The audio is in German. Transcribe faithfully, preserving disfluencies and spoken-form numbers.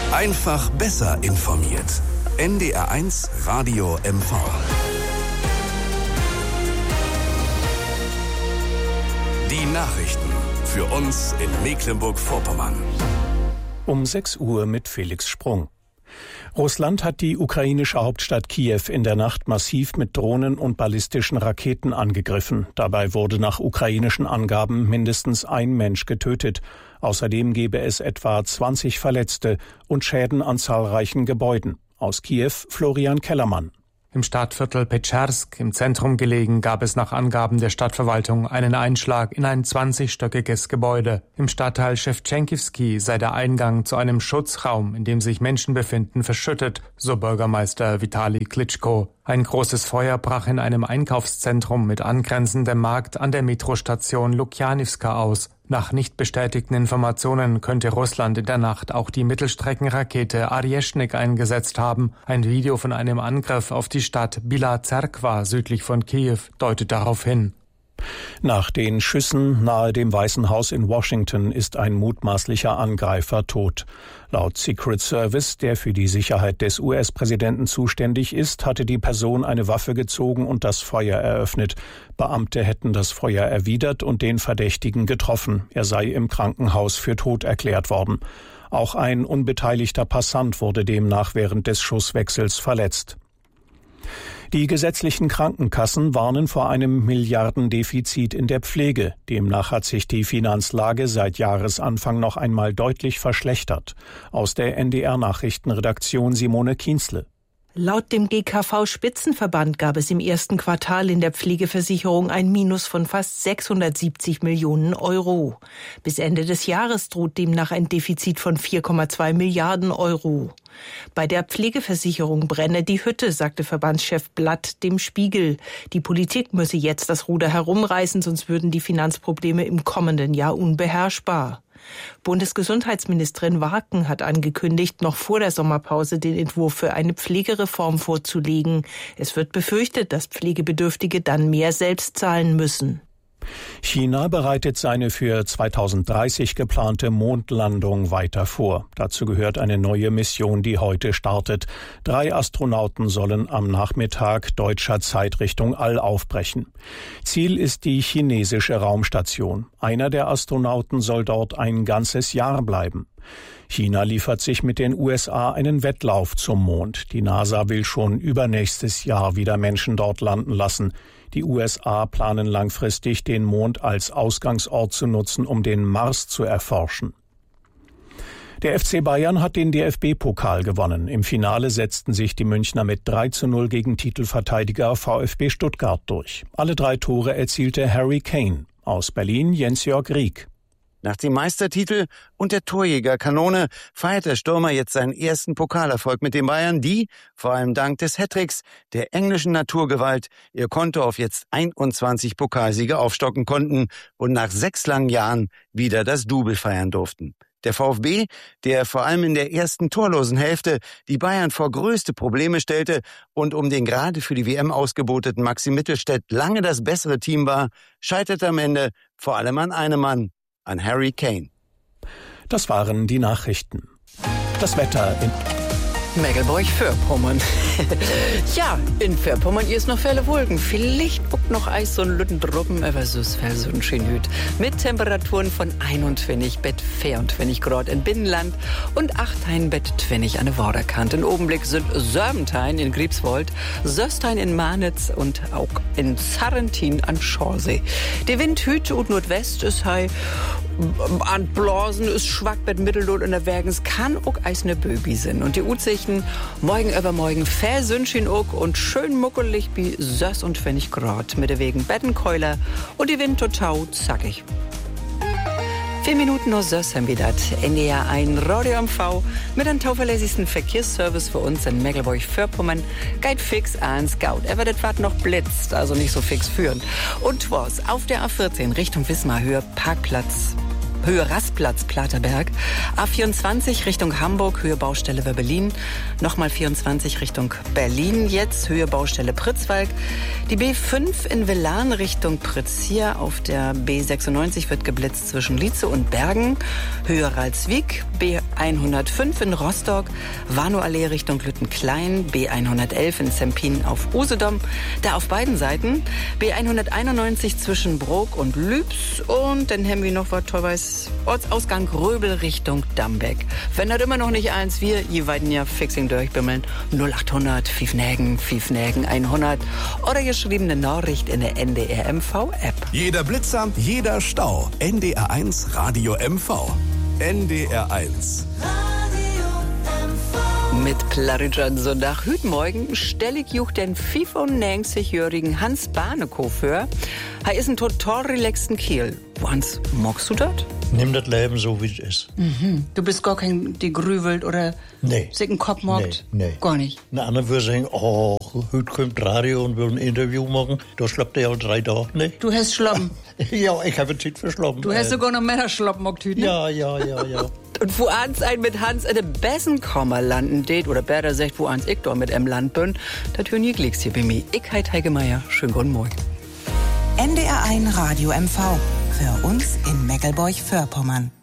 Einfach besser informiert. N D R eins Radio M V. Die Nachrichten für uns in Mecklenburg-Vorpommern. Um sechs Uhr mit Felix Sprung. Russland hat die ukrainische Hauptstadt Kiew in der Nacht massiv mit Drohnen und ballistischen Raketen angegriffen. Dabei wurde nach ukrainischen Angaben mindestens ein Mensch getötet. Außerdem gebe es etwa zwanzig Verletzte und Schäden an zahlreichen Gebäuden. Aus Kiew Florian Kellermann. Im Stadtviertel Petschersk, im Zentrum gelegen, gab es nach Angaben der Stadtverwaltung einen Einschlag in ein zwanzigstöckiges Gebäude. Im Stadtteil Schewtschenkivski sei der Eingang zu einem Schutzraum, in dem sich Menschen befinden, verschüttet, so Bürgermeister Vitali Klitschko. Ein großes Feuer brach in einem Einkaufszentrum mit angrenzendem Markt an der Metrostation Lukjanivska aus. Nach nicht bestätigten Informationen könnte Russland in der Nacht auch die Mittelstreckenrakete Arjeschnik eingesetzt haben. Ein Video von einem Angriff auf die Stadt Bila Zerkva südlich von Kiew deutet darauf hin. Nach den Schüssen nahe dem Weißen Haus in Washington ist ein mutmaßlicher Angreifer tot. Laut Secret Service, der für die Sicherheit des U S-Präsidenten zuständig ist, hatte die Person eine Waffe gezogen und das Feuer eröffnet. Beamte hätten das Feuer erwidert und den Verdächtigen getroffen. Er sei im Krankenhaus für tot erklärt worden. Auch ein unbeteiligter Passant wurde demnach während des Schusswechsels verletzt. Die gesetzlichen Krankenkassen warnen vor einem Milliardendefizit in der Pflege. Demnach hat sich die Finanzlage seit Jahresanfang noch einmal deutlich verschlechtert. Aus der N D R-Nachrichtenredaktion Simone Kienzle. Laut dem G K V-Spitzenverband gab es im ersten Quartal in der Pflegeversicherung ein Minus von fast sechshundertsiebzig Millionen Euro. Bis Ende des Jahres droht demnach ein Defizit von vier Komma zwei Milliarden Euro. Bei der Pflegeversicherung brenne die Hütte, sagte Verbandschef Blatt dem Spiegel. Die Politik müsse jetzt das Ruder herumreißen, sonst würden die Finanzprobleme im kommenden Jahr unbeherrschbar. Bundesgesundheitsministerin Warken hat angekündigt, noch vor der Sommerpause den Entwurf für eine Pflegereform vorzulegen. Es wird befürchtet, dass Pflegebedürftige dann mehr selbst zahlen müssen. China bereitet seine für zweitausenddreißig geplante Mondlandung weiter vor. Dazu gehört eine neue Mission, die heute startet. Drei Astronauten sollen am Nachmittag deutscher Zeit Richtung All aufbrechen. Ziel ist die chinesische Raumstation. Einer der Astronauten soll dort ein ganzes Jahr bleiben. China liefert sich mit den U S A einen Wettlauf zum Mond. Die NASA will schon übernächstes Jahr wieder Menschen dort landen lassen. Die U S A planen langfristig, den Mond als Ausgangsort zu nutzen, um den Mars zu erforschen. Der F C Bayern hat den D F B-Pokal gewonnen. Im Finale setzten sich die Münchner mit drei zu null gegen Titelverteidiger VfB Stuttgart durch. Alle drei Tore erzielte Harry Kane. Aus Berlin Jens-Jörg Rieck. Nach dem Meistertitel und der Torjägerkanone feiert der Stürmer jetzt seinen ersten Pokalerfolg mit den Bayern, die, vor allem dank des Hattricks der englischen Naturgewalt, ihr Konto auf jetzt einundzwanzig Pokalsiege aufstocken konnten und nach sechs langen Jahren wieder das Double feiern durften. Der VfB, der vor allem in der ersten torlosen Hälfte die Bayern vor größte Probleme stellte und um den gerade für die W M ausgeboteten Maxi Mittelstädt lange das bessere Team war, scheiterte am Ende vor allem an einem Mann, an Harry Kane. Das waren die Nachrichten. Das Wetter in Mecklenburg-Vorpommern. Ja, in Vorpommern ist noch viele Wolken. Vielleicht guckt noch Eis und Lüttendruppen, aber so ist es so ein schön mit Temperaturen von einundzwanzig bis vierundzwanzig Grad im Binnenland und achtzehn bis zwanzig an der Waterkant. Im Augenblick sind Sörbentein in Griebswald, Söstein in Marnitz und auch in Sarrentin an Schorsee. Der Wind hüt und Nordwest ist hei an Blasen ist schwach mit Mittellohn in der Wergens kann auch eis ne Böbi sein. Und die Utsichten morgen übermorgen versünschen auch und schön muckelig wie sechs und zwanzig Grad mit der Wegen Bettenkeuler und die Wind total zackig. Vier Minuten noch sechs haben wir das. N D R eins Radio M V mit einem zuverlässigsten Verkehrsservice für uns in Mecklenburg-Vorpommern. Geht fix an Scout. Aber das war noch blitzt, also nicht so fix führen. Und was auf der A vierzehn Richtung Wismar Höhe Parkplatz Höhe Rastplatz Platerberg. A vierundzwanzig Richtung Hamburg, Höhe Baustelle Berlin. Nochmal vierundzwanzig Richtung Berlin, jetzt Höhe Baustelle Pritzwalk. Die B fünf in Velan Richtung Pritzia. Auf der B sechsundneunzig wird geblitzt zwischen Lietze und Bergen. Höhe Ralswiek. B hundertfünf in Rostock. Warnow-Allee Richtung Lüttenklein. B hundertelf in Zempin auf Usedom. Da auf beiden Seiten. B hunderteinundneunzig zwischen Brok und Lübs. Und dann haben wir noch was Teuweis. Ortsausgang Röbel Richtung Dambeck. Wenn das immer noch nicht eins, wir, je weiten ja fixing durchbimmeln. null achthundert, Fiefnägen, Fiefnägen hundert. Oder geschriebene Nachricht in der N D R M V-App. Jeder Blitzer, jeder Stau. N D R eins Radio M V. N D R eins. Mit Plarijan Sonntag heute Morgen stell ich juch den fünfundneunzigjährigen Hans Barnekow für. Er ist ein total relaxten Kiel. Hans, magst du das? Nimm das Leben so, wie es ist. Mhm. Du bist gar kein, die grübelt oder nee. sich einen Kopf mockt? Nee, nee. Gar nicht? Ein anderer würde sagen, oh, heute kommt Radio und will ein Interview machen. Da schlappt er ja drei Tage nicht. Du hast Schloppen? Ja, ich habe Zeit für Schloppen. Du hast sogar noch mehr Schloppen mockt heute, ne? Ja, ja, ja, ja. Und wo ans ein mit Hans in den Bessenkammer landen det, oder besser sagt, wo ans ich da mit em Land bin, das hören ihr Klicks hier bei mir. Ich heit Heike Meier. Schönen guten Morgen. N D R eins Radio M V. Für uns in Meckelburg-Vorpommern.